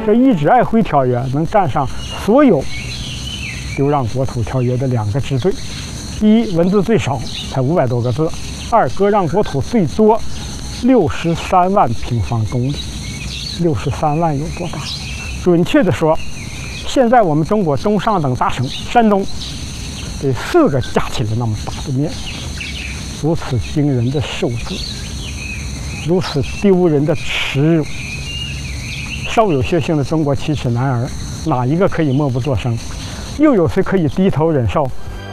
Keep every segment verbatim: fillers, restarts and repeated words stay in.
这一纸爱辉条约能占上所有丢让国土条约的两个之最：一，文字最少，才五百多个字；二，割让国土最多，六十三万平方公里。六十三万有多大？准确的说，现在我们中国东上等大省山东这四个加起来那么大的面积，如此惊人的数字，如此丢人的耻辱。稍有血性的中国七尺男儿，哪一个可以默不作声？又有谁可以低头忍受？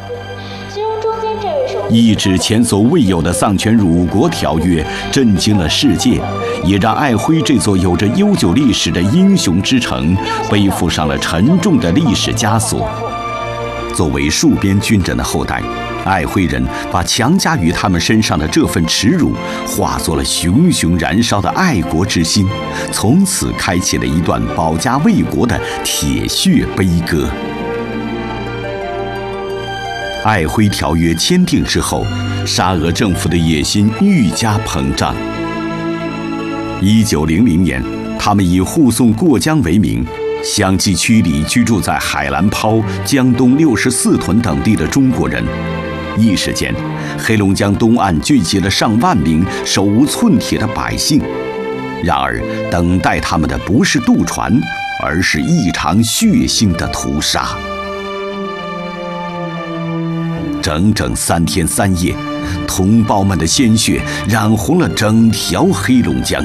一纸前所未有的丧权辱国条约震惊了世界，也让爱辉这座有着悠久历史的英雄之城背负上了沉重的历史枷锁。作为戍边军人的后代，爱辉人把强加于他们身上的这份耻辱化作了熊熊燃烧的爱国之心，从此开启了一段保家卫国的铁血悲歌。爱辉条约签订之后，沙俄政府的野心愈加膨胀。一九零零年，他们以护送过江为名，相继驱离居住在海兰泡、江东六十四屯等地的中国人。一时间，黑龙江东岸聚集了上万名手无寸铁的百姓。然而，等待他们的不是渡船，而是一场血腥的屠杀。整整三天三夜，同胞们的鲜血染红了整条黑龙江。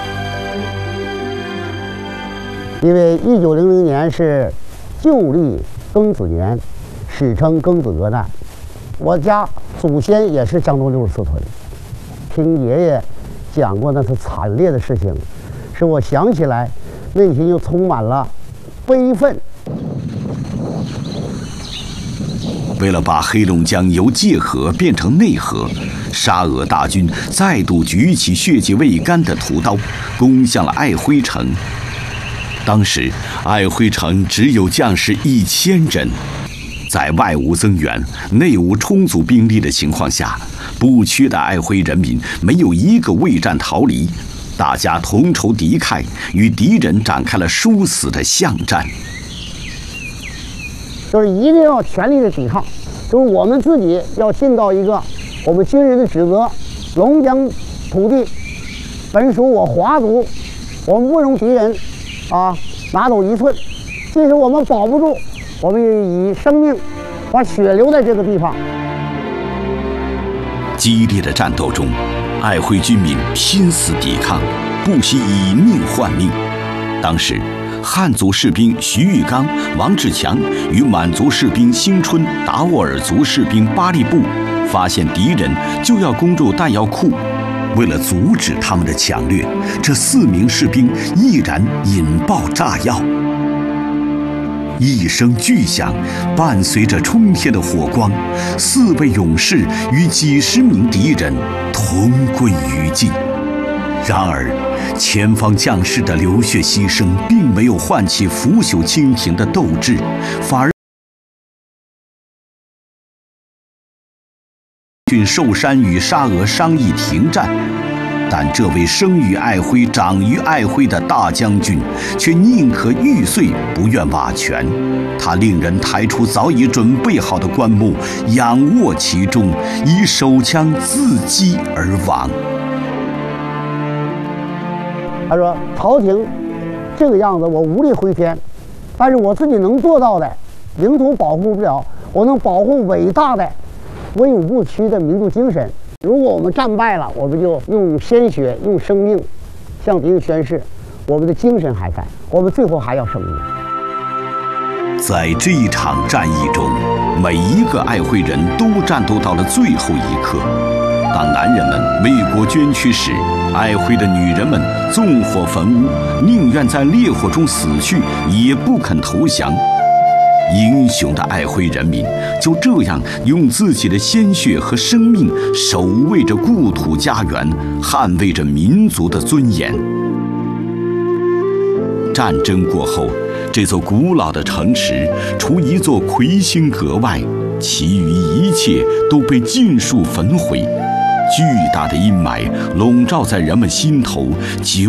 因为一九零零年是旧历庚子年，史称庚子革难。我家祖先也是江东六十四屯，听爷爷讲过那次惨烈的事情，使我想起来，内心又充满了悲愤。 为了把黑龙江由界河变成内河，沙俄大军再度举起血迹未干的屠刀，攻向了爱辉城。当时，爱辉城只有将士一千人，在外无增援、内无充足兵力的情况下，不屈的爱辉人民没有一个畏战逃离，大家同仇敌忾，与敌人展开了殊死的巷战。 就是一定要全力的抵抗，就是我们自己要尽到一个我们军人的职责。龙江土地本属我华族，我们不容敌人啊拿走一寸。即使我们保不住，我们也以生命把血留在这个地方。 激烈的战斗中，爱辉军民拼死抵抗，不惜以命换命。当时，汉族士兵徐玉刚、王志强与满族士兵兴春、达斡尔族士兵巴利布发现敌人就要攻入弹药库，为了阻止他们的抢掠，这四名士兵毅然引爆炸药。一声巨响，伴随着冲天的火光，四位勇士与几十名敌人同归于尽。然而，前方将士的流血牺牲并没有唤起腐朽清廷的斗志，反而郡寿山与沙俄商议停战。但这位生于爱辉、长于爱辉的大将军，却宁可玉碎，不愿瓦全。他令人抬出早已准备好的棺木，仰卧其中，以手枪自击而亡。 他说：“朝廷这个样子，我无力回天，但是我自己能做到的，领土保护不了，我能保护伟大的、威武不屈的民族精神。如果我们战败了，我们就用鲜血、用生命向敌人宣誓，我们的精神还在，我们最后还要胜利。” 在这一场战役中，每一个爱辉人都战斗到了最后一刻。当男人们为国捐躯时，爱辉的女人们纵火焚屋，宁愿在烈火中死去，也不肯投降。英雄的爱辉人民就这样用自己的鲜血和生命守卫着故土家园，捍卫着民族的尊严。战争过后，这座古老的城池除一座魁星阁外，其余一切都被尽数焚毁。巨大的阴霾笼罩在人们心头，久